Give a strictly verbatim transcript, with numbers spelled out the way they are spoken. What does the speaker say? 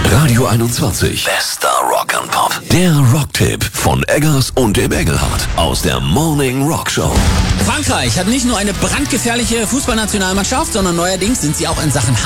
Radio einundzwanzig. Bester Rock'n'Pop. Der Rocktipp von Eggers und dem Engelhardt aus der Morning Rock Show. Frankreich hat nicht nur eine brandgefährliche Fußballnationalmannschaft, sondern neuerdings sind sie auch in Sachen